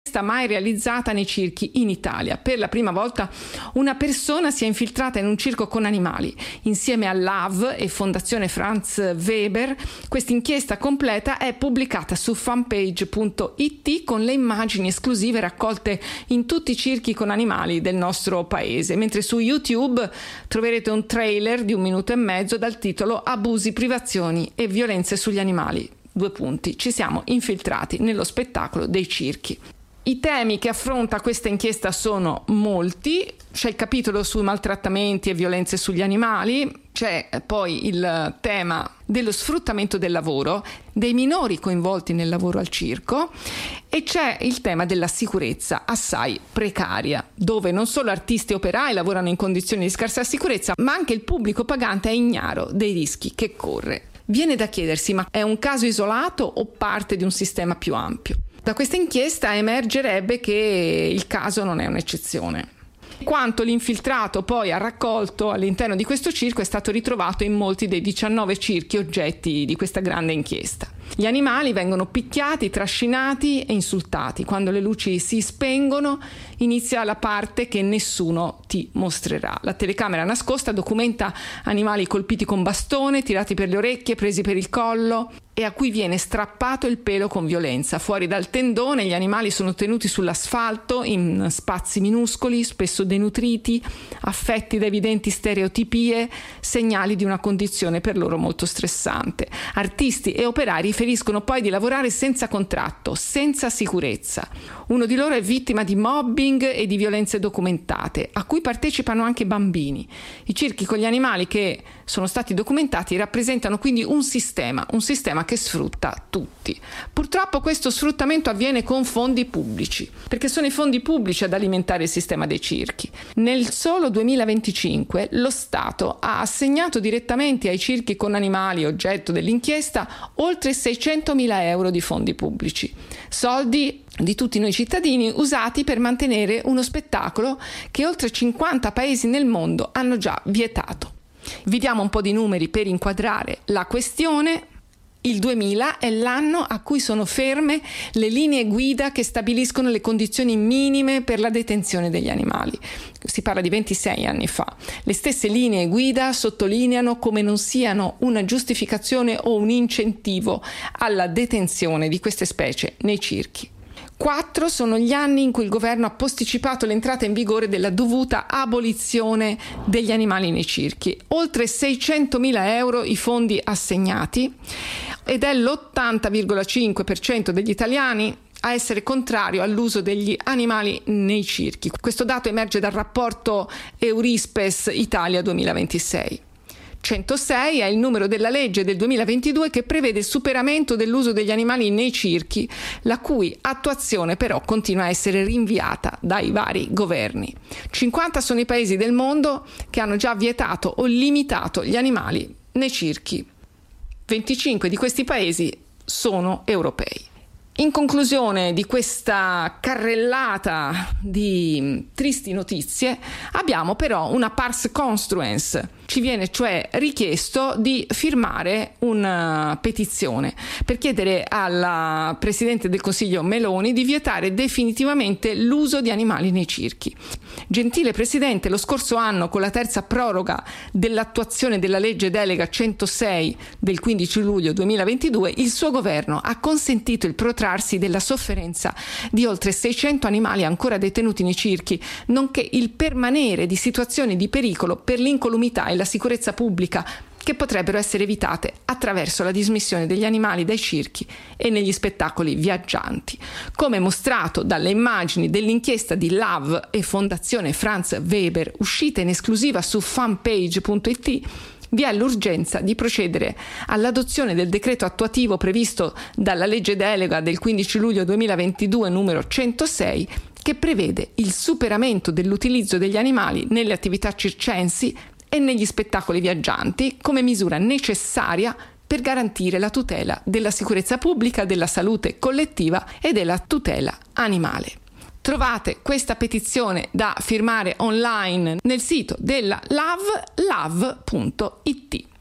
mai realizzata nei circhi in Italia. Per la prima volta una persona si è infiltrata in un circo con animali. Insieme a LAV e Fondazione Franz Weber, questa inchiesta completa è pubblicata su fanpage.it con le immagini esclusive raccolte in tutti i circhi con animali del nostro paese, mentre su YouTube troverete un trailer di 1 minuto e mezzo dal titolo Abusi, privazioni e violenze sugli animali. : ci siamo infiltrati nello spettacolo dei circhi. I temi che affronta questa inchiesta sono molti. C'è il capitolo sui maltrattamenti e violenze sugli animali, c'è poi il tema dello sfruttamento del lavoro, dei minori coinvolti nel lavoro al circo, e c'è il tema della sicurezza assai precaria, dove non solo artisti e operai lavorano in condizioni di scarsa sicurezza, ma anche il pubblico pagante è ignaro dei rischi che corre. Viene da chiedersi: ma è un caso isolato o parte di un sistema più ampio? Da questa inchiesta emergerebbe che il caso non è un'eccezione. Quanto l'infiltrato poi ha raccolto all'interno di questo circo è stato ritrovato in molti dei 19 circhi oggetti di questa grande inchiesta. Gli animali vengono picchiati, trascinati e insultati. Quando le luci si spengono inizia la parte che nessuno ti mostrerà. La telecamera nascosta documenta animali colpiti con bastone, tirati per le orecchie, presi per il collo e a cui viene strappato il pelo con violenza. Fuori dal tendone gli animali sono tenuti sull'asfalto in spazi minuscoli, spesso denutriti, affetti da evidenti stereotipie, segnali di una condizione per loro molto stressante. Artisti e operai riferiscono poi di lavorare senza contratto, senza sicurezza. Uno di loro è vittima di mobbing e di violenze documentate, a cui partecipano anche bambini. I circhi con gli animali che sono stati documentati rappresentano quindi un sistema che sfrutta tutti. Purtroppo questo sfruttamento avviene con fondi pubblici, perché sono i fondi pubblici ad alimentare il sistema dei circhi. Nel solo 2025 lo Stato ha assegnato direttamente ai circhi con animali oggetto dell'inchiesta oltre 600.000 euro di fondi pubblici, soldi di tutti noi cittadini usati per mantenere uno spettacolo che oltre 50 paesi nel mondo hanno già vietato. Vi diamo un po' di numeri per inquadrare la questione. Il 2000 è l'anno a cui sono ferme le linee guida che stabiliscono le condizioni minime per la detenzione degli animali. Si parla di 26 anni fa. Le stesse linee guida sottolineano come non siano una giustificazione o un incentivo alla detenzione di queste specie nei circhi. 4 sono gli anni in cui il governo ha posticipato l'entrata in vigore della dovuta abolizione degli animali nei circhi. Oltre 600.000 euro i fondi assegnati ed è l'80,5% degli italiani a essere contrario all'uso degli animali nei circhi. Questo dato emerge dal rapporto Eurispes Italia 2026. 106 è il numero della legge del 2022 che prevede il superamento dell'uso degli animali nei circhi, la cui attuazione però continua a essere rinviata dai vari governi. 50 sono i paesi del mondo che hanno già vietato o limitato gli animali nei circhi. 25 di questi paesi sono europei. In conclusione di questa carrellata di tristi notizie, abbiamo però una pars construens. Ci viene cioè richiesto di firmare una petizione per chiedere alla Presidente del Consiglio Meloni di vietare definitivamente l'uso di animali nei circhi. Gentile Presidente, lo scorso anno, con la terza proroga dell'attuazione della legge delega 106 del 15 luglio 2022, il suo governo ha consentito il protrarsi della sofferenza di oltre 600 animali ancora detenuti nei circhi, nonché il permanere di situazioni di pericolo per l'incolumità e la sicurezza pubblica che potrebbero essere evitate attraverso la dismissione degli animali dai circhi e negli spettacoli viaggianti. Come mostrato dalle immagini dell'inchiesta di LAV e Fondazione Franz Weber uscita in esclusiva su fanpage.it, vi è l'urgenza di procedere all'adozione del decreto attuativo previsto dalla legge delega del 15 luglio 2022 numero 106, che prevede il superamento dell'utilizzo degli animali nelle attività circensi e negli spettacoli viaggianti come misura necessaria per garantire la tutela della sicurezza pubblica, della salute collettiva e della tutela animale. Trovate questa petizione da firmare online nel sito della LAV, lav.it.